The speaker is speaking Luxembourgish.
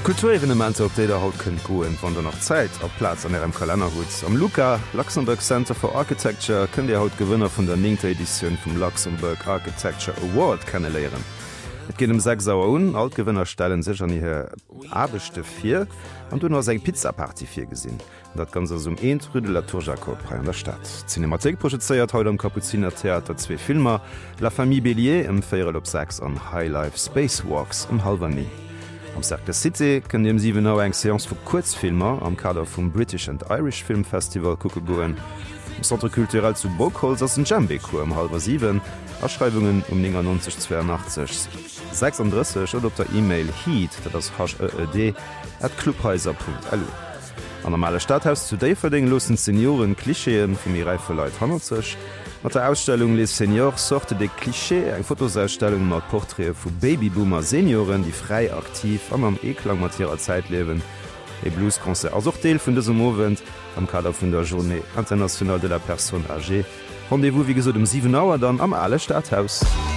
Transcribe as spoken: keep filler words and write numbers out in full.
Kulturevenemente op déder haut kën goen, wann der noch Zäit a Platz an Ärem Kalenderhut. Am Luca Luxemburg Center for Architecture kën Dir haut Gewënner vun der ningte Editionioun vum Luxemburg Architecture Award kennenléieren. Et gin dem sechs Sauer un, Altgewënner stellen sech an ihre abechte fir an du noch seg Pizzaparty fir gesinn. Dat ganz ass um een Rüde la Tour Jacob an der Stadt. Cinematik projezeiert haut am Kapuziner Theater zwee Filmer, La Famille Bélier em Féiere op sechs an Highlife Spacewalks um halber nie. Am Circle City kën dem sieben Auer eng Seance vu Kurzfilmer am Kader vum British and Irish Film Festival kucke goen. Im Centre kulturell zu Bockholz ass den Jambekur am halber sieben, Erschreibungen um neunzig zweiundachtzig sechsunddreißig oder op der E-Mail heat, dat das H E D at clubhäuser punkt l. An normale Stadthaus zu Daverding losen Senioren Klischeen vum mir Reife Leiit handelt sech. Mat der Ausstellung Les Seniors sorte de Klischee eng Fotosausstellung mat Porträt vu Babyboomer Senioren, die frei aktiv am am Eklang mat ihrer Zeit lewen. E Blueskonzert as Deel vun dese Moment am Kader vun der Journée International de la Personne Âgée. Rendez-vous wie gesot um sieben Auer dann am alle Stadthaus.